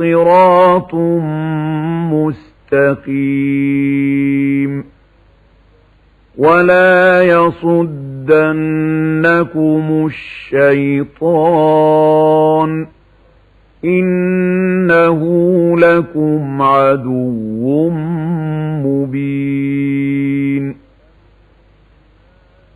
صراط مستقيم ولا يصدنكم الشيطان إنه لكم عدو مبين